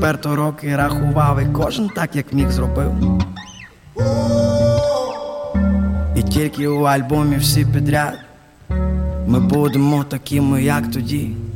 тепер то роки рахував, і кожен так, як міг, зробив. І тільки у альбомі всі підряд ми будемо такими, як тоді.